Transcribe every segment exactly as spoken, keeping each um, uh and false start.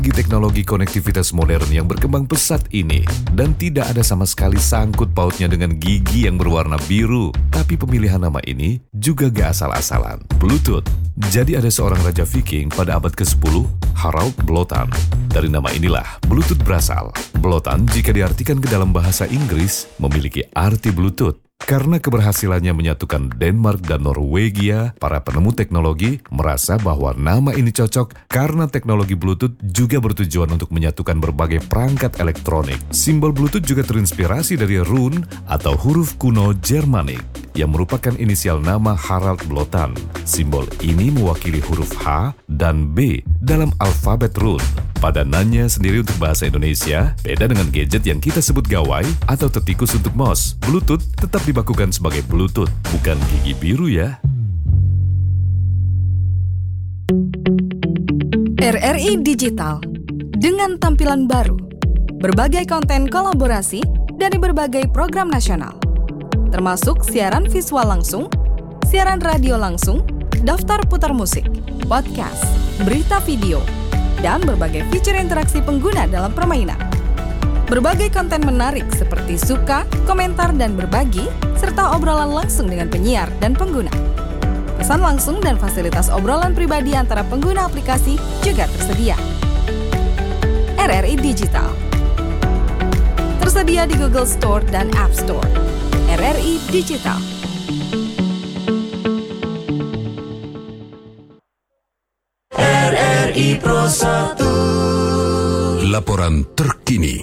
Canggih teknologi konektivitas modern yang berkembang pesat ini dan tidak ada sama sekali sangkut pautnya dengan gigi yang berwarna biru. Tapi pemilihan nama ini juga gak asal-asalan. Bluetooth. Jadi ada seorang raja Viking pada abad kesepuluh, Harald Blotan. Dari nama inilah Bluetooth berasal. Blotan jika diartikan ke dalam bahasa Inggris memiliki arti Bluetooth. Karena keberhasilannya menyatukan Denmark dan Norwegia, para penemu teknologi merasa bahwa nama ini cocok karena teknologi Bluetooth juga bertujuan untuk menyatukan berbagai perangkat elektronik. Simbol Bluetooth juga terinspirasi dari rune atau huruf kuno Jermanik yang merupakan inisial nama Harald Blotan. Simbol ini mewakili huruf H dan B dalam alfabet rune. Padanannya sendiri untuk bahasa Indonesia, beda dengan gadget yang kita sebut gawai atau tetikus untuk mouse. Bluetooth tetap dibakukan sebagai Bluetooth, bukan gigi biru ya. R R I Digital dengan tampilan baru, berbagai konten kolaborasi dari berbagai program nasional, termasuk siaran visual langsung, siaran radio langsung, daftar putar musik, podcast, berita video, dan berbagai fitur interaksi pengguna dalam permainan. Berbagai konten menarik seperti suka, komentar, dan berbagi, serta obrolan langsung dengan penyiar dan pengguna. Pesan langsung dan fasilitas obrolan pribadi antara pengguna aplikasi juga tersedia. R R I Digital tersedia di Google Store dan App Store. R R I Digital. R R I Pro satu. Laporan terkini.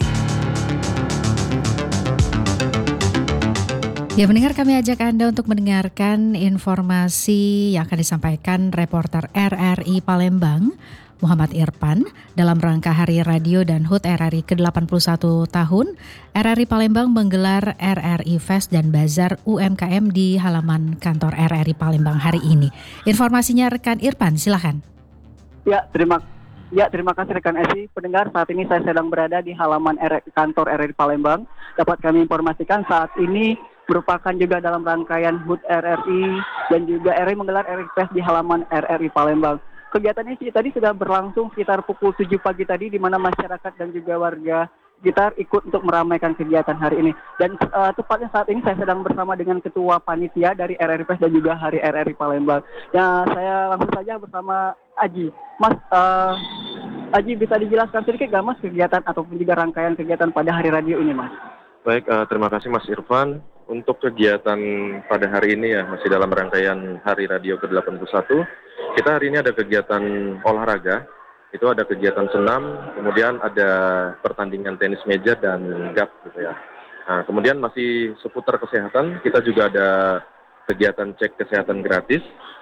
Ya, pendengar, kami ajak Anda untuk mendengarkan informasi yang akan disampaikan reporter R R I Palembang, Muhammad Irfan, dalam rangka Hari Radio dan H U T R R I ke delapan puluh satu tahun. R R I Palembang menggelar R R I Fest dan Bazar U M K M di halaman kantor R R I Palembang hari ini. Informasinya rekan Irfan, silakan. Ya, terima Ya, terima kasih rekan Esi. Pendengar, saat ini saya sedang berada di halaman R- kantor R R I Palembang. Dapat kami informasikan saat ini merupakan juga dalam rangkaian H U T R R I dan juga R R I menggelar R R I Fest di halaman R R I Palembang. Kegiatan ini tadi sudah berlangsung sekitar pukul tujuh pagi tadi, di mana masyarakat dan juga warga sekitar ikut untuk meramaikan kegiatan hari ini. Dan uh, tepatnya saat ini saya sedang bersama dengan Ketua Panitia dari R R I Fest dan juga Hari R R I Palembang. Ya, saya langsung saja bersama Aji. Mas, uh, Aji bisa dijelaskan sedikit gak Mas kegiatan ataupun juga rangkaian kegiatan pada Hari Radio ini, Mas? Baik, uh, terima kasih Mas Irfan. Untuk kegiatan pada hari ini ya, masih dalam rangkaian Hari Radio ke delapan puluh satu, kita hari ini ada kegiatan olahraga. Itu ada kegiatan senam, kemudian ada pertandingan tenis meja dan gap gitu ya. Nah, kemudian masih seputar kesehatan, kita juga ada kegiatan cek kesehatan gratis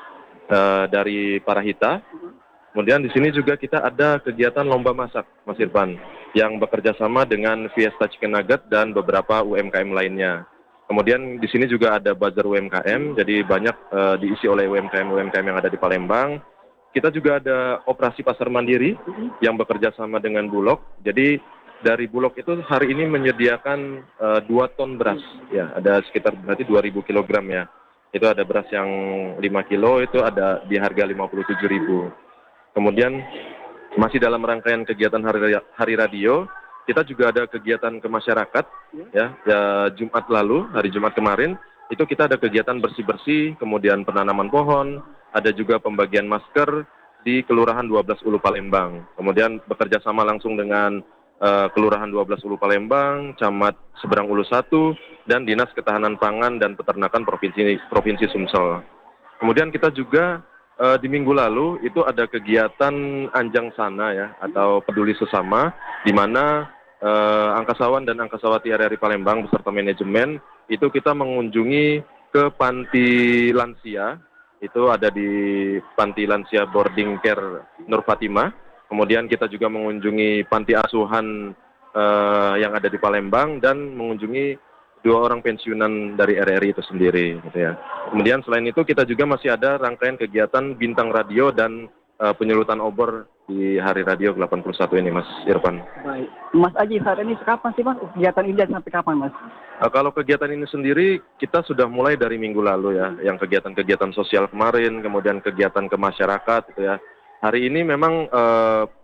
uh, dari Parahita. Kemudian di sini juga kita ada kegiatan lomba masak, Mas Irfan, yang bekerja sama dengan Fiesta Chicken Nugget dan beberapa U M K M lainnya. Kemudian di sini juga ada bazar U M K M, jadi banyak uh, diisi oleh U M K M-U M K M yang ada di Palembang. Kita juga ada operasi pasar mandiri yang bekerja sama dengan Bulog. Jadi dari Bulog itu hari ini menyediakan uh, dua ton beras, ya ada sekitar berarti dua ribu kilogram ya. Itu ada beras yang lima kilo, itu ada di harga lima puluh tujuh ribu. Kemudian masih dalam rangkaian kegiatan hari, hari radio, kita juga ada kegiatan ke masyarakat ya, ya Jumat lalu, hari Jumat kemarin, itu kita ada kegiatan bersih-bersih, kemudian penanaman pohon, ada juga pembagian masker di Kelurahan dua belas Ulu Palembang. Kemudian bekerja sama langsung dengan uh, Kelurahan dua belas Ulu Palembang, Camat Seberang Ulu satu, dan Dinas Ketahanan Pangan dan Peternakan Provinsi Provinsi Sumsel. Kemudian kita juga Uh, di minggu lalu itu ada kegiatan Anjang Sana ya, atau peduli sesama, di mana uh, angkasawan dan angkasawati R R I Palembang beserta manajemen itu kita mengunjungi ke panti lansia. Itu ada di panti lansia boarding care Nur Fatimah. Kemudian kita juga mengunjungi panti asuhan uh, yang ada di Palembang dan mengunjungi dua orang pensiunan dari R R I itu sendiri, gitu ya. Kemudian selain itu kita juga masih ada rangkaian kegiatan bintang radio dan uh, penyelutan obor di Hari Radio ke delapan puluh satu ini, Mas Irfan. Baik, Mas Aji, saat ini kapan sih Mas kegiatan ini dan sampai kapan, Mas? Uh, kalau kegiatan ini sendiri kita sudah mulai dari minggu lalu ya, yang kegiatan-kegiatan sosial kemarin, kemudian kegiatan ke masyarakat, gitu ya. Hari ini memang uh,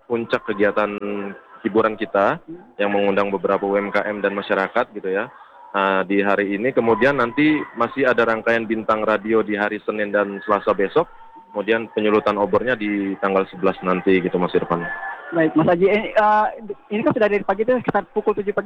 puncak kegiatan hiburan kita yang mengundang beberapa U M K M dan masyarakat gitu ya. Nah, di hari ini kemudian nanti masih ada rangkaian bintang radio di hari Senin dan Selasa besok. Kemudian penyulutan obornya di tanggal sebelas nanti gitu Mas Irfan. Baik, Mas Haji, ini, uh, ini kan sudah dari pagi itu sekitar pukul tujuh pagi